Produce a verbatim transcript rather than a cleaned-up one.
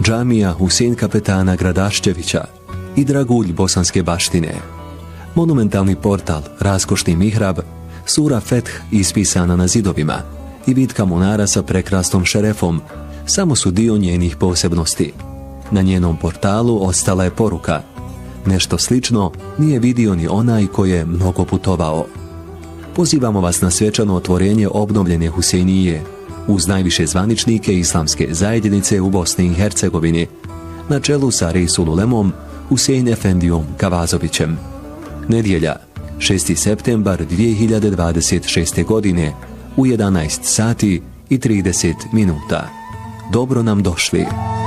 džamija Husein kapetana Gradaščevića i dragulj bosanske baštine. Monumentalni portal, raskošni mihrab, sura Feth ispisana na zidovima i vitka munara sa prekrasnom šerefom samo su dio njenih posebnosti. Na njenom portalu ostala je poruka: nešto slično nije vidio ni onaj ko je mnogo putovao. Pozivamo vas na svečano otvorenje obnovljene Husejnije uz najviše zvaničnike islamske zajednice u Bosni i Hercegovini, na čelu sa Reisul Ulemom Husein Efendijom Kavazovićem. Nedjelja, šesti septembar dvije hiljade dvadeset šeste. godine u jedanaest sati i trideset minuta. Dobro nam došli.